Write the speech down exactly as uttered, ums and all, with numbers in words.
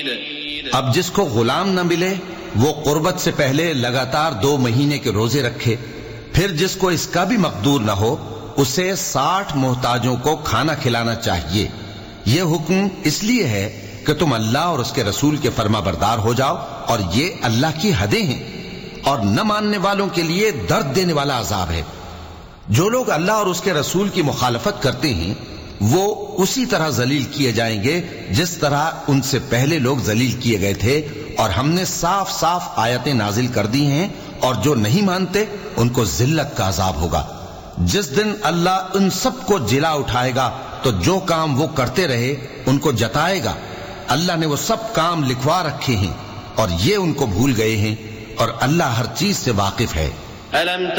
अब जिसको गुलाम न मिले वो कुर्बत से पहले लगातार दो महीने के रोजे रखे। फिर जिसको इसका भी मकदूर न हो उसे साठ मोहताजों को खाना खिलाना चाहिए। ये हुक्म इसलिए है कि तुम अल्लाह और उसके रसूल के फर्माबरदार हो जाओ, और ये अल्लाह की हदें हैं, और न मानने वालों के लिए दर्द देने वाला अजाब है। जो लोग अल्लाह और उसके रसूल की मुखालफत करते हैं वो उसी तरह जलील किए जाएंगे जिस तरह उनसे पहले लोग जलील किए गए थे, और हमने साफ साफ आयतें नाजिल कर दी हैं, और जो नहीं मानते उनको जिल्लत का अजाब होगा। जिस दिन अल्लाह उन सबको जिला उठाएगा तो जो काम वो करते रहे उनको जताएगा। अल्लाह ने वो सब काम लिखवा रखे हैं और ये उनको भूल गए हैं, और अल्लाह हर चीज से वाकिफ है।